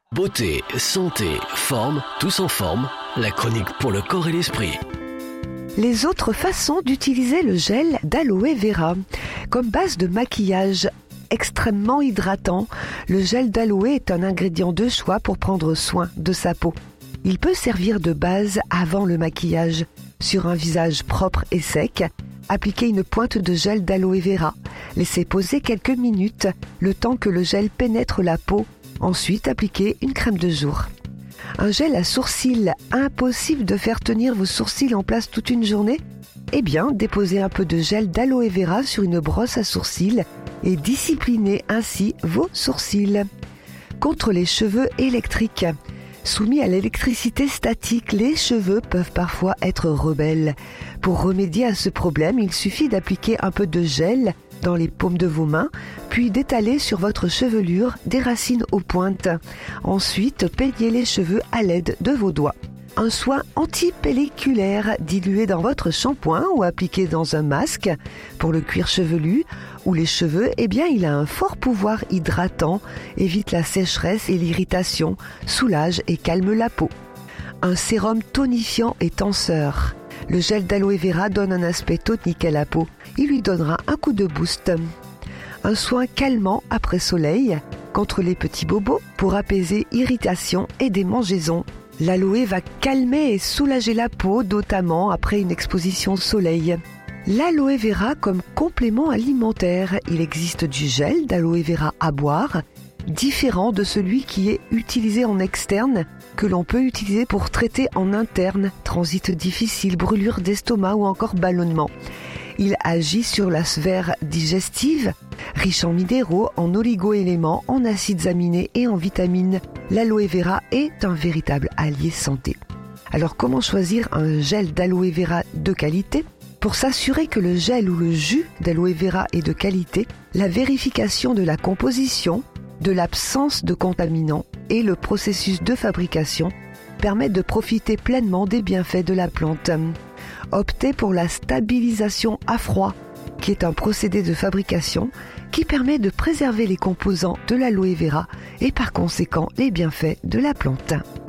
Beauté, santé, forme, tous en forme, la chronique pour le corps et l'esprit. Les autres façons d'utiliser le gel d'aloe vera. Comme base de maquillage extrêmement hydratant, le gel d'aloe est un ingrédient de choix pour prendre soin de sa peau. Il peut servir de base avant le maquillage. Sur un visage propre et sec, appliquez une pointe de gel d'aloe vera. Laissez poser quelques minutes, le temps que le gel pénètre la peau. Ensuite, appliquez une crème de jour. Un gel à sourcils, impossible de faire tenir vos sourcils en place toute une journée? Eh bien, déposez un peu de gel d'aloe vera sur une brosse à sourcils et disciplinez ainsi vos sourcils. Contre les cheveux électriques. Soumis à l'électricité statique, les cheveux peuvent parfois être rebelles. Pour remédier à ce problème, il suffit d'appliquer un peu de gel dans les paumes de vos mains, puis d'étaler sur votre chevelure des racines aux pointes. Ensuite, peignez les cheveux à l'aide de vos doigts. Un soin anti-pelliculaire dilué dans votre shampoing ou appliqué dans un masque. Pour le cuir chevelu ou les cheveux, eh bien, il a un fort pouvoir hydratant, évite la sécheresse et l'irritation, soulage et calme la peau. Un sérum tonifiant et tenseur. Le gel d'aloe vera donne un aspect tonique à la peau. Il lui donnera un coup de boost. Un soin calmant après soleil, contre les petits bobos, pour apaiser irritation et démangeaisons. L'aloe va calmer et soulager la peau, notamment après une exposition au soleil. L'aloe vera comme complément alimentaire. Il existe du gel d'aloe vera à boire, différent de celui qui est utilisé en externe, que l'on peut utiliser pour traiter en interne, transit difficile, brûlure d'estomac ou encore ballonnement. Il agit sur la sphère digestive, riche en minéraux, en oligo-éléments, en acides aminés et en vitamines. L'aloe vera est un véritable allié santé. Alors comment choisir un gel d'aloe vera de qualité ? Pour s'assurer que le gel ou le jus d'aloe vera est de qualité, la vérification de la composition, de l'absence de contaminants et le processus de fabrication permettent de profiter pleinement des bienfaits de la plante. Optez pour la stabilisation à froid, qui est un procédé de fabrication qui permet de préserver les composants de l'aloe vera et par conséquent les bienfaits de la plante.